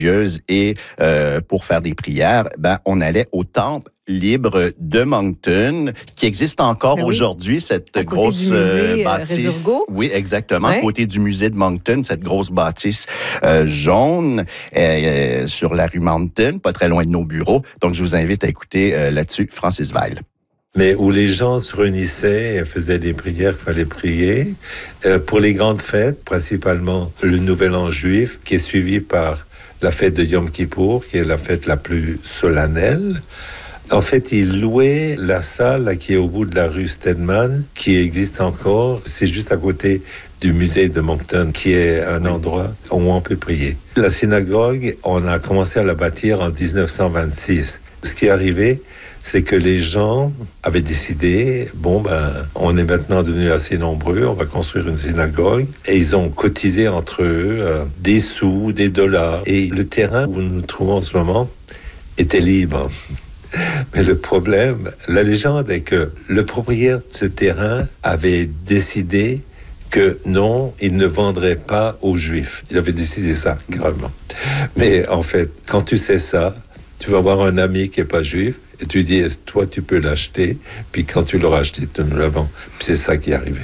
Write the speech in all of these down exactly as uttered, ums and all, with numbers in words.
et euh, pour faire des prières, ben on allait au temple libre de Moncton, qui existe encore ben oui. aujourd'hui, cette à grosse musée, euh, bâtisse. Resurgo. Oui, exactement, ouais. à côté du musée de Moncton, cette grosse bâtisse euh, jaune euh, sur la rue Mountain, pas très loin de nos bureaux. Donc, je vous invite à écouter euh, là-dessus Francis Weil. Mais où les gens se réunissaient et faisaient des prières qu'il fallait prier. Euh, pour les grandes fêtes, principalement le Nouvel An juif, qui est suivi par la fête de Yom Kippour, qui est la fête la plus solennelle. En fait, ils louaient la salle là, qui est au bout de la rue Stedman, qui existe encore. C'est juste à côté du musée de Moncton, qui est un endroit où on peut prier. La synagogue, on a commencé à la bâtir en dix-neuf cent vingt-six. Ce qui est arrivé, c'est que les gens avaient décidé, bon ben, on est maintenant devenus assez nombreux, on va construire une synagogue. Et ils ont cotisé entre eux euh, des sous, des dollars. Et le terrain où nous nous trouvons en ce moment était libre. Mais le problème, la légende est que le propriétaire de ce terrain avait décidé que non, il ne vendrait pas aux Juifs. Il avait décidé ça, carrément. Mais en fait, quand tu sais ça, tu vas voir un ami qui n'est pas juif, et tu dis, toi, tu peux l'acheter, puis quand tu l'auras acheté, tu nous la vends. Puis c'est ça qui est arrivé.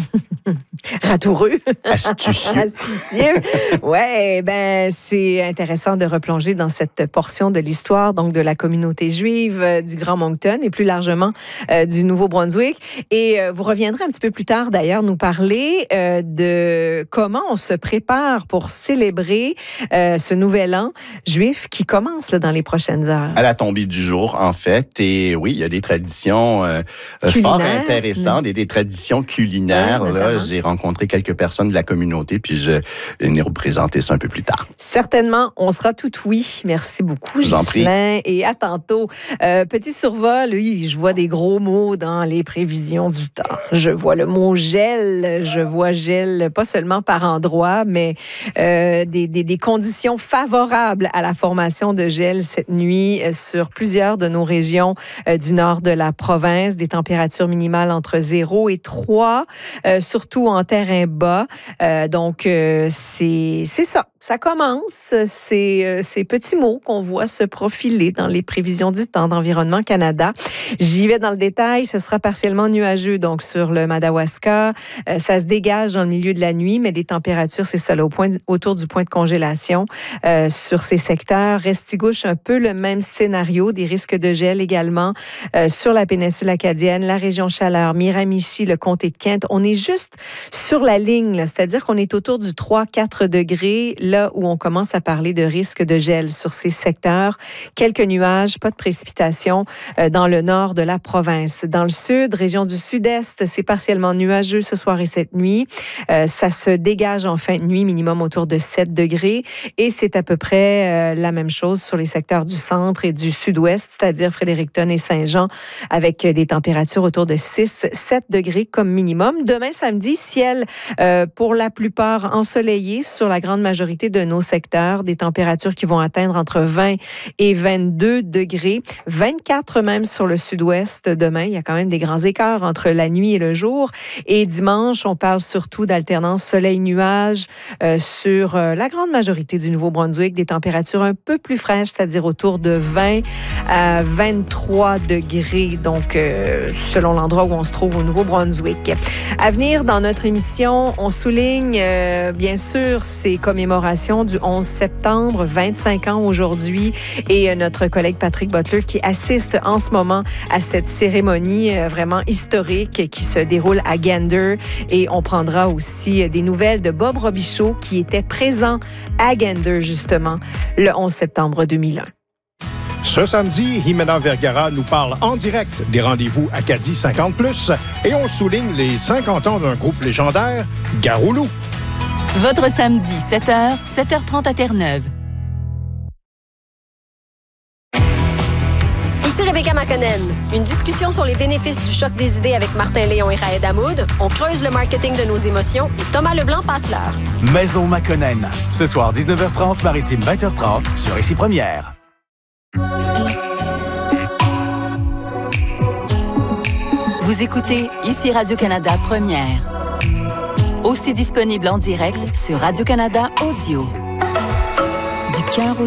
Ratoureux. Astucieux. Astucieux. Ouais, ben, c'est intéressant de replonger dans cette portion de l'histoire, donc de la communauté juive euh, du Grand Moncton et plus largement euh, du Nouveau-Brunswick. Et euh, vous reviendrez un petit peu plus tard, d'ailleurs, nous parler euh, de comment on se prépare pour célébrer euh, ce nouvel an juif qui commence là, dans les prochaines heures. À la tombée du jour, en fait. Et oui, il y a des traditions euh, fort intéressantes et des traditions culinaires. Ouais, là, j'ai rencontré quelques personnes de la communauté, puis je vais venir vous présenter ça un peu plus tard. Certainement, on sera tout oui. Merci beaucoup, Ghislain. Et à tantôt. Euh, petit survol, oui, je vois des gros mots dans les prévisions du temps. Je vois le mot gel, je vois gel, pas seulement par endroit, mais euh, des, des, des conditions favorables à la formation de gel cette nuit sur plusieurs de nos régions euh, du nord de la province. Des températures minimales entre zéro et trois, euh, surtout en terrain bas. Euh, donc, euh, c'est, c'est ça. Ça commence. C'est euh, ces petits mots qu'on voit se profiler dans les prévisions du temps d'Environnement Canada. J'y vais dans le détail. Ce sera partiellement nuageux, donc, sur le Madawaska. Euh, ça se dégage dans le milieu de la nuit, mais des températures, c'est ça, là, au point, autour du point de congélation euh, sur ces secteurs. Restigouche, un peu le même scénario. Des risques de gel également euh, sur la péninsule acadienne, la région Chaleur, Miramichi, le comté de Kent. On est juste sur la ligne, là, c'est-à-dire qu'on est autour du trois à quatre degrés, là où on commence à parler de risque de gel sur ces secteurs. Quelques nuages, pas de précipitations euh, dans le nord de la province. Dans le sud, région du sud-est, c'est partiellement nuageux ce soir et cette nuit. Euh, ça se dégage en fin de nuit, minimum autour de sept degrés. Et c'est à peu près euh, la même chose sur les secteurs du centre et du sud-ouest, c'est-à-dire Fredericton et Saint-Jean, avec des températures autour de six à sept degrés comme minimum. Demain, samedi, ciel euh, pour la plupart ensoleillé sur la grande majorité de nos secteurs. Des températures qui vont atteindre entre vingt et vingt-deux degrés. vingt-quatre même sur le sud-ouest demain. Il y a quand même des grands écarts entre la nuit et le jour. Et dimanche, on parle surtout d'alternance soleil-nuage euh, sur euh, la grande majorité du Nouveau-Brunswick. Des températures un peu plus fraîches, c'est-à-dire autour de vingt à vingt-trois degrés. Donc, euh, selon l'endroit où on se trouve au Nouveau-Brunswick. À venir dans notre émission, on souligne euh, bien sûr ces commémorations du onze septembre, vingt-cinq ans aujourd'hui, et euh, notre collègue Patrick Butler qui assiste en ce moment à cette cérémonie euh, vraiment historique qui se déroule à Gander. Et on prendra aussi des nouvelles de Bob Robichaud qui était présent à Gander justement le onze septembre deux mille un. Ce samedi, Jimena Vergara nous parle en direct des rendez-vous Acadie cinquante plus et on souligne les cinquante ans d'un groupe légendaire, Garoulou. Votre samedi, sept heures, sept heures trente à Terre-Neuve. Ici Rebecca McConnell. Une discussion sur les bénéfices du choc des idées avec Martin Léon et Raed Hamoud. On creuse le marketing de nos émotions et Thomas Leblanc passe l'heure. Maison McConnell. Ce soir, dix-neuf heures trente, Maritime vingt heures trente, sur Ici Première. Vous écoutez Ici Radio-Canada Première. Aussi disponible en direct sur Radio-Canada Audio. Du cœur au